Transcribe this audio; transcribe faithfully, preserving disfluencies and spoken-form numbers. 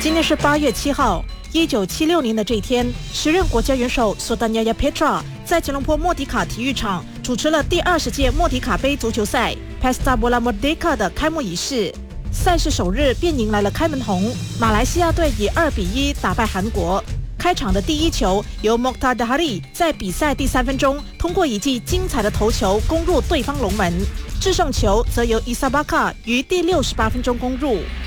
今天是八月七号，一九七六年的这一天，时任国家元首索丹亚亚佩特拉在吉隆坡莫迪卡体育场主持了第二十届莫迪卡杯足球赛 Pesta Bola Merdeka 的开幕仪式。赛事首日便迎来了开门红，马来西亚队以二比一打败韩国。开场的第一球由 Mokhtar Dahari 在比赛第三分钟通过一记精彩的头球攻入对方龙门，制胜球则由伊萨巴卡于第六十八分钟攻入。